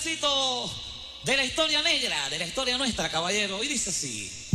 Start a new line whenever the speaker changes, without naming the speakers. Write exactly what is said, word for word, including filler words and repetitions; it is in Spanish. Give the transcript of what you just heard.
pedacito de la historia negra, de la historia nuestra, caballero. Y dice así.